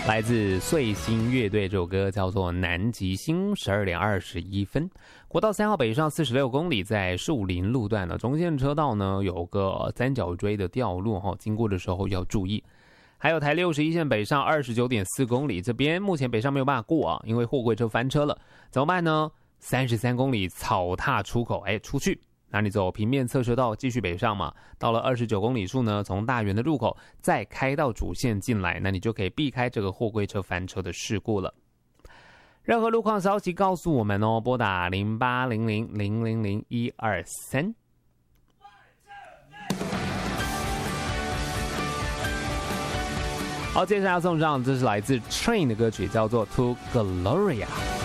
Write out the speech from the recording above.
来自碎星乐队，这首歌叫做《南极星》，12点21分。国道3号北上46公里，在树林路段呢，中线车道呢有个三角锥的掉落，经过的时候要注意。还有台61线北上29.4公里，这边目前北上没有办法过啊，因为货柜车翻车了，怎么办呢？33公里草踏出口，出去。那你走平面侧车道继续北上嘛，到了29公里处呢，从大园的入口再开到主线进来，那你就可以避开这个货柜车翻车的事故了。任何路况消息告诉我们哦，拨打0800000123。好，接下来要送上这是来自 Train 的歌曲，叫做 To Gloria。